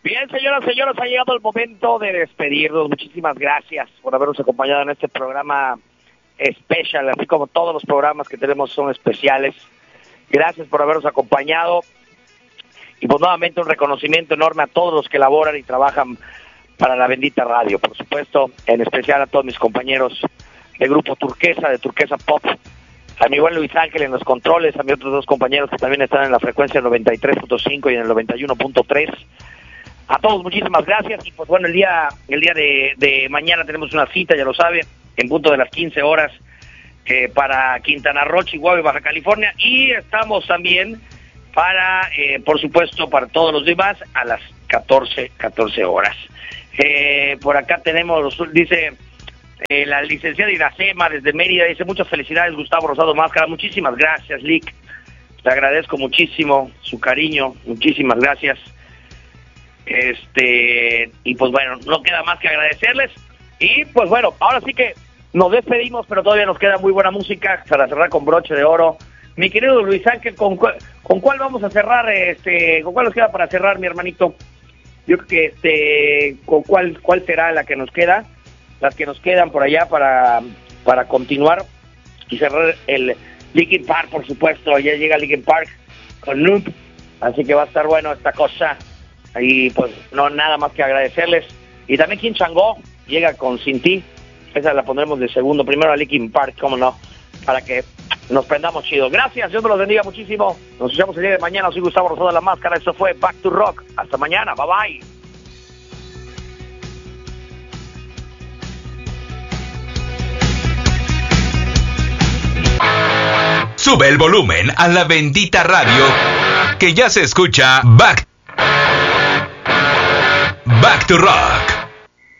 Bien, señoras y señores, ha llegado el momento de despedirnos. Muchísimas gracias por habernos acompañado en este programa especial, así como todos los programas que tenemos son especiales. Gracias por habernos acompañado. Y pues nuevamente un reconocimiento enorme a todos los que laboran y trabajan para la bendita radio. Por supuesto, en especial a todos mis compañeros de Grupo Turquesa, de Turquesa Pop, a mi buen Luis Ángel en los controles, a mis otros dos compañeros que también están en la frecuencia 93.5 y en el 91.3. A todos muchísimas gracias. Y pues bueno, el día de mañana tenemos una cita, ya lo sabe, en punto de las 15 horas para Quintana Roo, Chihuahua y Baja California. Y estamos también para, por supuesto, para todos los demás a las 14 horas. Por acá tenemos, dice la licenciada Iracema desde Mérida, dice muchas felicidades Gustavo Rosado Máscara. Muchísimas gracias, Lick. Le agradezco muchísimo su cariño, muchísimas gracias. Y pues bueno, no queda más que agradecerles. Y pues bueno, ahora sí que nos despedimos, pero todavía nos queda muy buena música para cerrar con broche de oro. Mi querido Luis Ángel, ¿con cuál vamos a cerrar? ¿Con cuál nos queda para cerrar, mi hermanito? Yo creo que ¿con cuál será la que nos queda? Las que nos quedan por allá para continuar y cerrar el Linkin Park, por supuesto. Ya llega Linkin Park con Noob, así que va a estar bueno esta cosa. Y pues no nada más que agradecerles. Y también Kim Changó llega con Sin Ti. Esa la pondremos de segundo. Primero a Linkin Park, cómo no, para que nos prendamos chido. Gracias, Dios nos los bendiga muchísimo. Nos escuchamos el día de mañana. Soy Gustavo Rosado de la Máscara. Esto fue Back to Rock. Hasta mañana. Bye bye. Sube el volumen a la bendita radio, que ya se escucha Back to Rock.